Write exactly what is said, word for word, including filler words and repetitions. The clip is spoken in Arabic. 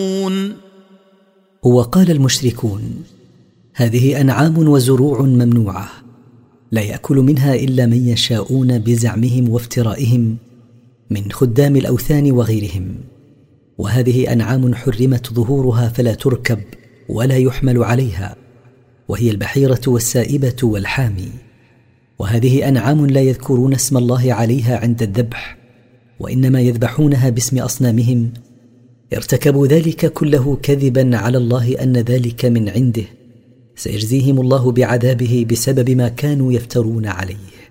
هو قال المشركون: هذه أنعام وزروع ممنوعة لا يأكل منها إلا من يشاءون بزعمهم وافترائهم من خدام الأوثان وغيرهم، وهذه أنعام حرمت ظهورها فلا تركب ولا يحمل عليها، وهي البحيرة والسائبة والحامي. وهذه أنعام لا يذكرون اسم الله عليها عند الذبح، وإنما يذبحونها باسم أصنامهم. ارتكبوا ذلك كله كذبا على الله أن ذلك من عنده، سيجزيهم الله بعذابه بسبب ما كانوا يفترون عليه.